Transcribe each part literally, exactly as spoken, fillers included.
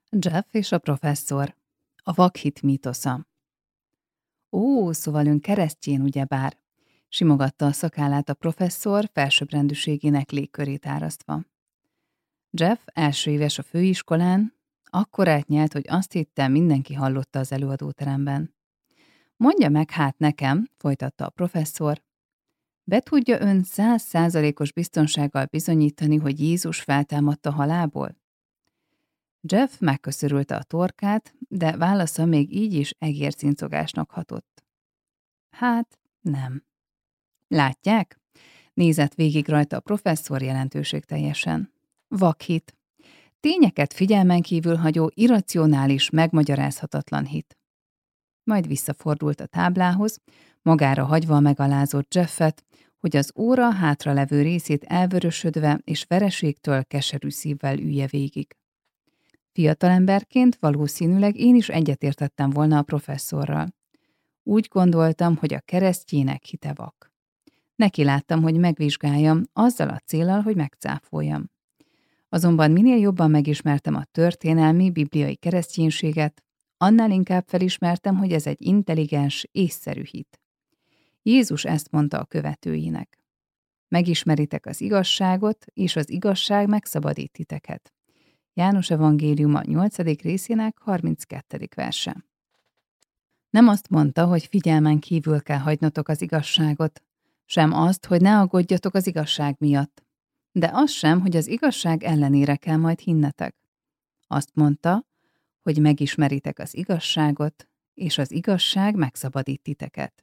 Jeff és a professzor. A vakhit mítosza. Ó, szóval ön keresztjén, ugyebár? Simogatta a szakállát a professzor felsőbbrendűségének légkörét árasztva. Jeff első éves a főiskolán, akkor átnyelt, hogy azt hitte, mindenki hallotta az előadóteremben. Mondja meg hát nekem, folytatta a professzor, be tudja ön száz százalékos biztonsággal bizonyítani, hogy Jézus feltámadt a halálból? Jeff megköszörülte a torkát, de válasza még így is egércincogásnak hatott. Hát, nem. Látják? Nézett végig rajta a professzor jelentőségteljesen. Vakhit. Tényeket figyelmen kívül hagyó, irracionális, megmagyarázhatatlan hit. Majd visszafordult a táblához, magára hagyva a megalázott Jeffet, hogy az óra hátralevő részét elvörösödve és vereségtől keserű szívvel ülje végig. Fiatalemberként valószínűleg én is egyetértettem volna a professzorral. Úgy gondoltam, hogy a keresztjének hite vak. Neki láttam, hogy megvizsgáljam, azzal a céllal, hogy megcáfoljam. Azonban minél jobban megismertem a történelmi, bibliai kereszténységet, annál inkább felismertem, hogy ez egy intelligens, észszerű hit. Jézus ezt mondta a követőinek. Megismeritek az igazságot, és az igazság megszabadít titeket. János evangéliuma nyolcadik részének harminckettedik verse. Nem azt mondta, hogy figyelmen kívül kell hagynotok az igazságot, sem azt, hogy ne aggódjatok az igazság miatt, de az sem, hogy az igazság ellenére kell majd hinnetek. Azt mondta, hogy megismeritek az igazságot, és az igazság megszabadít titeket.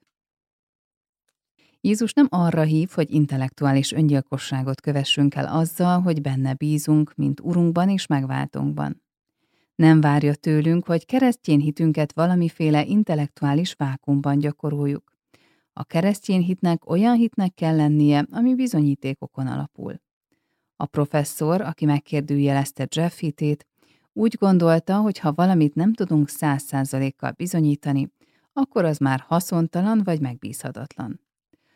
Jézus nem arra hív, hogy intellektuális öngyilkosságot kövessünk el azzal, hogy benne bízunk, mint Urunkban és megváltónkban. Nem várja tőlünk, hogy keresztény hitünket valamiféle intellektuális vákuumban gyakoroljuk. A keresztény hitnek olyan hitnek kell lennie, ami bizonyítékokon alapul. A professzor, aki megkérdőjelezte Jeff hitét, úgy gondolta, hogy ha valamit nem tudunk száz százalékkal bizonyítani, akkor az már haszontalan vagy megbízhatatlan.